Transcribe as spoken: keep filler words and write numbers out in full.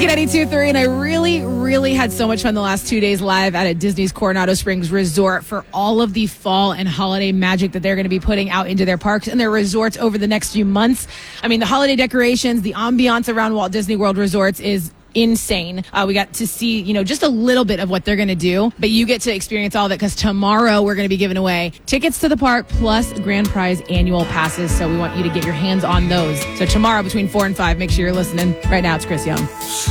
K ninety-two point three, and I really, really had so much fun the last two days live out at Disney's Coronado Springs Resort for all of the fall and holiday magic that they're going to be putting out into their parks and their resorts over the next few months. I mean, the holiday decorations, the ambiance around Walt Disney World Resorts is insane. Uh, we got to see, you know, just a little bit of what they're going to do, but you get to experience all of it because tomorrow we're going to be giving away tickets to the park plus grand prize annual passes. So we want you to get your hands on those. So tomorrow between four and five, make sure you're listening. Right now, it's Chris Young.